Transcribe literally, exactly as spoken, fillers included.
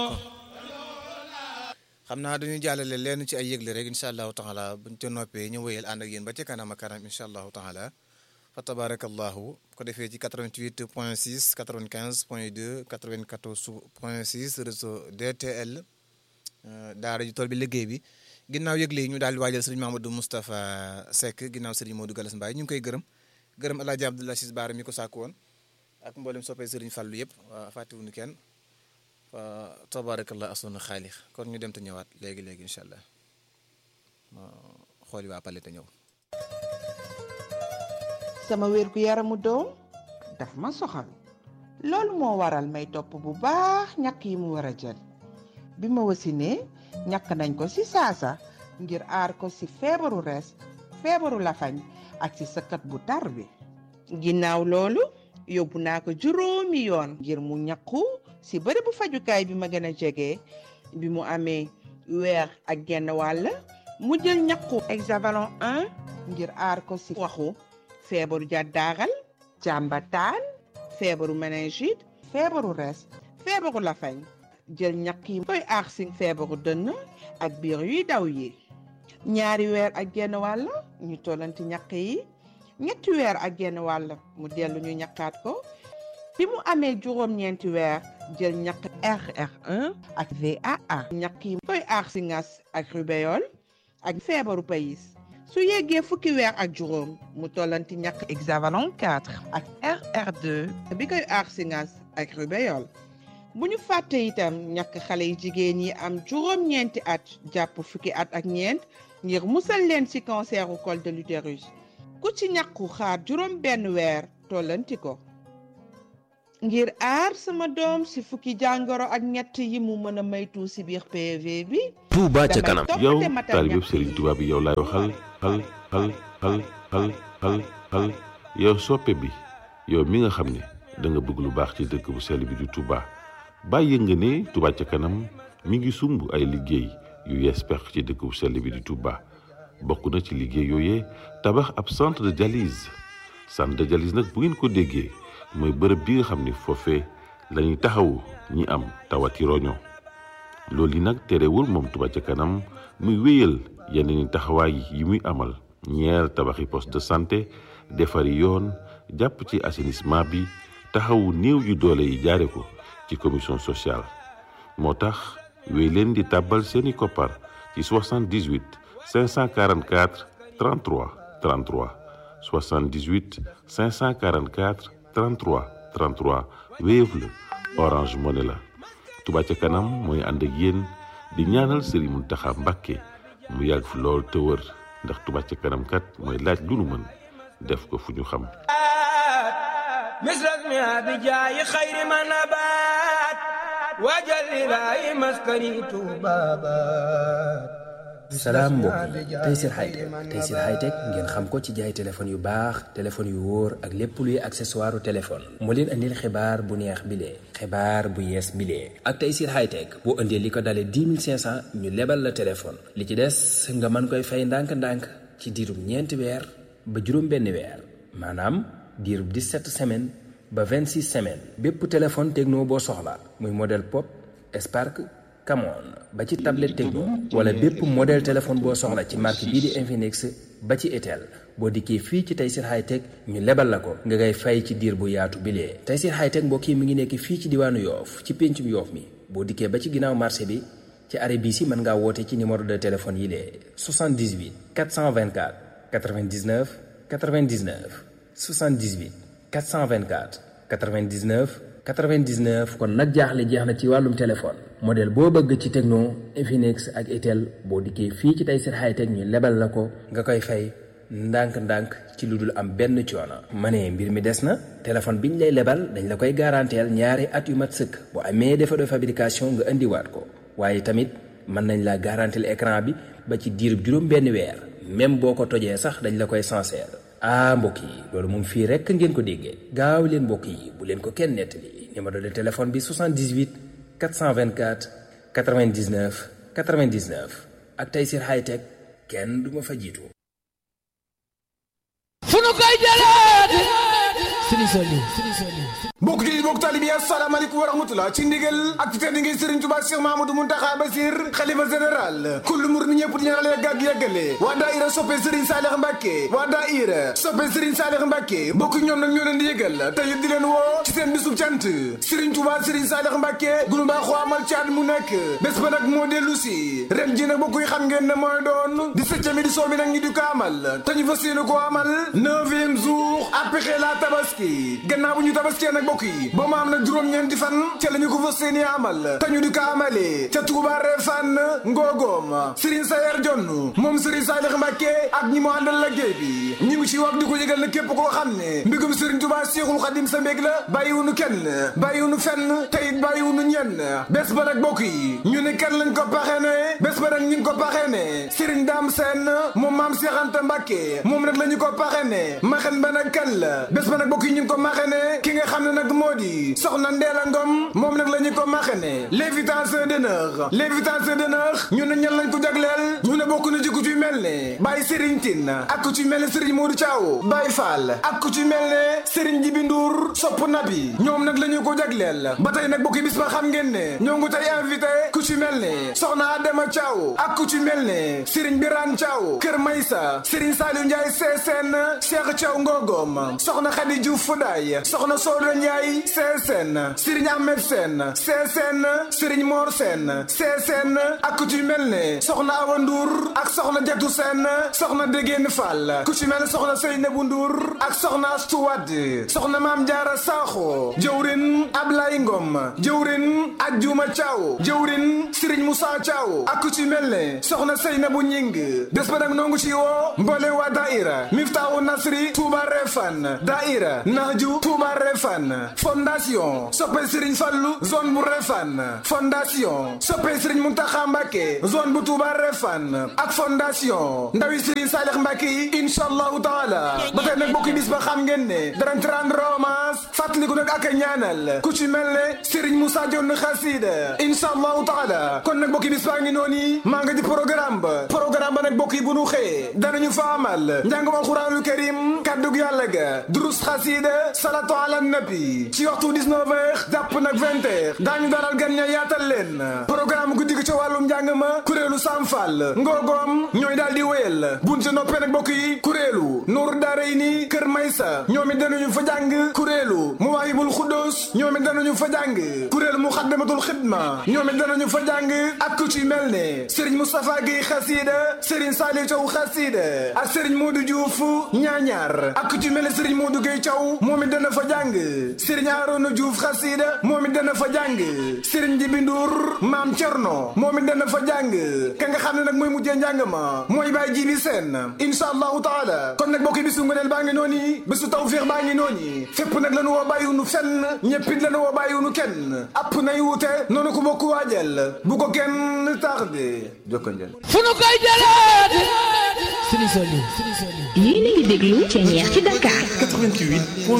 xam naa dañuy jàllale leen ci ay yëgle rek incha allahu taala buñ ca noppee ñu wéyal ànd ak yéen ba ci kanam ak kanam incha allahu taala fa tabarakallahu ko defee ci quatre-vingt-huit point six quatre-vingt-quinze point deux quatre-vingt-quatorze point six réseau D T L daara ju tool bi liggéey bi ginnaaw yëgle yi ñu daal di waajal sëriñ Mamadou Moustapha Seck ginnaaw sëriñ Modou Galas Mbaye ñu ngi koy gërëm gërëm El Hadj Abdoulaye Ciss Baara mi ko sàkku woon ak mboolem soppee sëriñ Fallou yëpp waa fàttewuñu kenn wa tabarakallah asuna xaalix kon ñu dem te ñëwaat léegi léegi incha allah ma xooli waa Pale te ñëw. sama wér gu yaramu doom daf ma soxal loolu moo waral may topp bu baax ñàkk yi mu war a jël bi ma wasinee ñàkk nañ ko ci saasa ngir aar ko ci feebaru rees feebaru lafañ ak ci sëkkat bu tar bi ginnaaw loolu yóbbu naa ko juróomi yoon ngir mu ñàkku ci bërëb bu fajukaay bi ma gën a jege bi mu amee weer ak genn wàll mu jël ñàkku hexavalon un ngir aar ko ci waxu feebaru jàddaaral jàmbataan feebaru méningite feebaru rees feebaru lafañ jël ñàkk yi koy aar ci feebaru dënn ak biir yuy daw yi ñaari weer ak genn wàll ñu tollanti ñàkk yi ñetti weer ak genn wàll mu dellu ñu ñàkkaat ko bi mu amee juróom-ñeenti weer jël ñàkk R R un ak V A A ñàkk yi koy aar ci ngas ak rubéole ak feebaru payis su yeggee fukki weer ak juróom mu tollanti ñàkk hexavalon quatre ak R R deux bi koy aar ci ngas ak rubéole bu ñu fàtte itam ñàkk xale yi jigéen yi am juróom-ñeenti at jàpp fukki at ak ñeent ngir musal leen ci canceru col de l'utérus ku ci ñàkku xaar juróom benn weer tollanti ko ngir aar sama doom ci fukki jàngoro ak ñett yi mu mën a maytu ci biir P V bi Touba ca kanam yow taalibe Serigne Touba bi yow laay waxal xal xal xal xal xal xal yow soppe bi yow mi nga xam ne da nga bëgg lu baax ci dëkk bu sell bi di Touba bàyyi nga ne Touba ca kanam mi ngi sumb ay liggéey yu yees pex ci dëkk bu sell bi di Touba bokk na ci liggéey yooyee tabax ab centre de dialyse centre de dialyse nag bu ngeen ko déggee mooy bërëb bi nga xam ne foofee lañuy taxawu ñi am tawati roño loolu yi nag terewul moom Touba ca kanam muy wéyal yeneen i taxawaay yi muy amal ñeer tabaxi poste de santé defari yoon jàpp ci assainissement bi taxawu néew yu doole yi jaare ko ci commission sociale moo tax wéy leen di tàbbal seeni koppar ci soixante-dix-huit cinq cent quarante-quatre trente-trois trente-trois soixante-dix-huit cinq cent quarante-quatre trente-trois trente-trois Wave la Orange Money la Touba ca kanam mooy ànd ak yéen di ñaanal Serigne Mountakha Mbacké mu yàgg fi lool te wër ndax Touba ca kanam kat mooy laaj lu nu mën def ko fu ñu xam misras mi abijaayi xayri ma nabaat waajal ilaahi maskani tuubaabaat salaam mbokk yi Tayssir Hightech Tayssir Hightech ngeen xam ko ci jaay téléphone yu baax téléphone yu wóor ak lépp luy accessoire téléphone moo leen andil xibaar bu neex bile xibaar bu yees bile ak Tayssir Hightech boo indee li ko dalee dix mille cinq cent ñu lebal la téléphone li ci des nga mën koy fay ndànk-ndànk ci diirub ñeenti weer ba juróom benn weer maanaam diirub dix-sept semaines ba vingt-six semaines bépp téléphone techno boo soxla muy modèle pop Spark Camon ba ci tablette Tecno wala bépp modèle téléphone boo soxla ci marque bii di Infinix ba ci Itel boo dikkee fii ci Tayssir Hightech ñu lebal la ko nga ngay fay ci diir bu yaatu bilee Tayssir Hightech mbokk yi mi ngi nekk fii ci diwaanu Yoof ci péncum Yoof mi boo dikkee ba ci ginnaaw marché bi ci arrêt bii si mën ngaa woote ci numéro de téléphone yi lee soixante-dix-huit quatre cent vingt-quatre quatre-vingt-dix-neuf quatre-vingt-dix-neuf soixante-dix-huit quatre cent vingt-quatre quatre-vingt-dix-neuf quatre-vingt-dix-neuf kon nag jaaxle jeex na ci wàllum téléphone modèle boo bëgg ci Tecno Infinix ak Itel boo dikkee fii ci Tayssir Hightech ñu lebal la ko nga koy fay ndànk-ndànk ci lu dul am benn coono. ma ne mbir mi des na téléphone biñ lay lebal dañ la koy garanteel ñaari at yu mat sëkk bu amee défaut de fabrication nga indiwaat ko waaye tamit mën nañ la garanteel écran bi ba ci diirub juróom benn weer même boo ko tojee sax dañ la koy sincère. ah mbokk yi loolu moom fii rekk ngeen ko déggee gaaw leen mbokk yi bu leen ko kenn nettali numéro de téléphone bi soixante-dix-huit quatre cent vingt-quatre quatre-vingt-dix-neuf quatre-vingt-dix-neuf ak Tayssir Hightech kenn du ma fa jiitu. fu nu koy jëlaat Serigne Saliou Serigne Saliou mbokk jullit mbokk taalibe yi asalaamaaleykum wa rahmatullah ci ndigal ak tedd ngay Serigne Touba Cheikh Mahamadou Mountakha Bassir xalifa général kullu murid ni ñëpp di ñaanal gàgg yàggale waa daayira soppe Serigne Saliou Mbacké waa daayira soppe Serigne Saliou Mbacké mbokk ñoom nag ñoo leen di yëgal te di leen woo ci seen bisub cant Serigne Touba Serigne Saliou Mbacké gunu baaxoo amal ci at mu nekk bés ba nag moo dellu si ren ji nag mbokk yi xam ngeen ne mooy doon di septième édition bi nag ñi di ko amal te ñu fas yéene ko amal neuvième jour après la tabaski gannaaw bu ñu tabaskee nag mbokk yi ba mu am nag juróom-ñeenti fan ca la ñu ko fas yéene amal te ñu di ko amalee ca Touba Refane Ngogom Serigne Sayer Jonn moom Serigne Saliou Mbacké ak ñi mu àndal liggéey bi ñu ngi ci wax di ko yëgal na képp koo xam ne mbégum Serigne Touba Cheikhoul Khadim sa mbég la bàyyiwunu kenn bàyyiwunu fenn teyit bàyyiwunu ñenn bés ba nag mbokk yi ñu ne kenn lañ ko parrainé bés ba nag ñu ngi ko parrainé Serigne Dame Sène moom maam Cheikh Anta Mbacké moom nag la ñu ko parrainé maxen ba nag kan la bés ba nag mbokk yi ñu ngi ko marrainé ki nga xam ne nag moo di soxna Ndéla Ngom moom nag la ñu ko marrainé l'invitation d'honneur l'invitation d'honneur ñu ne ñan lañ ko jagleel ñu ne bokk na ci ku ci mel ne Baye Serigne Tine ak ku ci mel ne Serigne Modou Thiaw Baye Fall ak ku ci mel ne Serigne Djibi Ndour sopp nabi ñoom nag la ñu ko jagleel ba tey nag bokki bis ba xam ngeen ne ñoo ngi tey invité ku ci mel ne soxna Adama Thiaw ak ku ci mel ne Serigne Birane Thiaw Kër Maysa Serigne Saliou Ndiaye Sessène Cheikh Thiaw Ngogom soxna Khady Diouf Foudaye soxna Sodo Ndiaye Sessène Serigne Ahmed Sène Sessène Serigne Mor Sène Sessène ak ku ci mel ne soxna Awa Ndour ak soxna Jatou Sène soxna Dégène Fall ku ci mel ne soxna Seynabou Ndour ak soxna Astou Wade soxna Mame Diarra Sakho jëwrin Ablaye Ngom jëwrin Adjuma Thiaw jëwrin Serigne Moussa Thiaw ak ku ci mel ne soxna Seynabou Ñing des ba nag nongu ci woo mboole waa daïra Miftahu Nasri Touba Refane daïra Nahju Touba Refane fondation soppe Serigne Fallou zone bu Refane fondation soppe Serigne Mountakha Mbacké zone bu Touba Refane ak fondation ndawi Serigne Saliou Mbacké yi inshallahu taala ba tey nag bokki bis ba xam ngeen ne darañ rendre hommage fàttaliku nag ak ñaanal ku ci mel ne Serigne Moussa Dione Xasida inshallahu taala kon nag bokki bis baa ngi noonu maa nga di programme ba programme ba nag bokki bu nu xëyee danañu fa amal njàngum alxuraanul karim kàddug yàlla ga durus xasida salatu ala nabi ci waxtu dix-neuf heures jàpp nag vingt heures daañu dalal gan ña yaatal leen programme guddi gi ca wàllum njàng ma kuréelu Samfal Ngogom ñooy daal di wéyal buñ ca noppee nag bokk yi kuréelu Nour Daarayni Kër Maysa ñoom it danañu fa jàng kuréelu Muwaahibul Xuddoos ñoom it danañu fa jàng kuréelu Muxaddamatul Xidma ñoom it danañu fa jàng ak ku ci mel ne Serigne Moustapha Guèye xasida Serigne Saliou Thiaw xasida ak Serigne Modou Diouf ñaañaar ak ku ci mel ne Serigne Modou Guèye Thiaw moom it dana fa jàng Serigne Arona Diouf xasida moom it dana fa jàng Serigne Djibi Ndour Maam Cerno moom it dana fa jàng ka nga xam ne nag mooy mujjee njàng ma mooy Baye Jibi Sène insha allahu taala kon nag bokki bisu ngëneel baa ngi noonu bisu tawfiix baa ngi noonu fépp nag lanu woo bàyyiwunu fenn ñëppit lanu woo bàyyiwunu kenn app nay wute noonu ko bokk waajal bu ko kenn tardé jokkonjal fu nu koy jëlaat Serigne Saliou yéen a ngi déglu Thiéniere ci Dakar quatre-vingt-huit